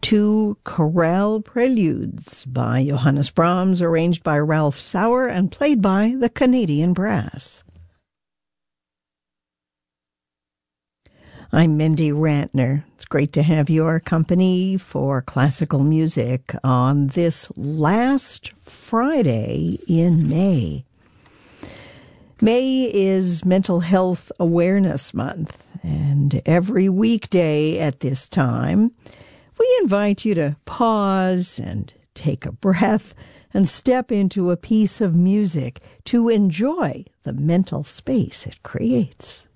two chorale preludes by Johannes Brahms, arranged by Ralph Sauer and played by the Canadian Brass. I'm Mindy Rantner. It's great to have your company for classical music on this last Friday in May. May is Mental Health Awareness Month, and every weekday at this time, we invite you to pause and take a breath and step into a piece of music to enjoy the mental space it creates.